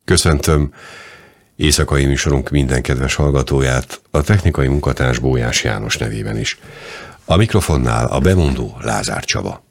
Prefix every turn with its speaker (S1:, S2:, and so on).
S1: Köszöntöm éjszakai műsorunk minden kedves hallgatóját, a technikai munkatárs Bójás János nevében is. A mikrofonnál a bemondó Lázár Csaba.